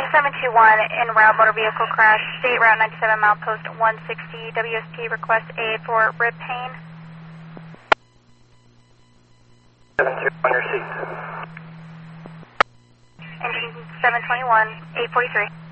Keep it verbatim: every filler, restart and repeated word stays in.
seven two one, en route motor vehicle crash, state route ninety-seven, mile post one sixty, W S P request aid for rib pain. seven two one, your seat. Engine seven twenty-one, eight forty-three.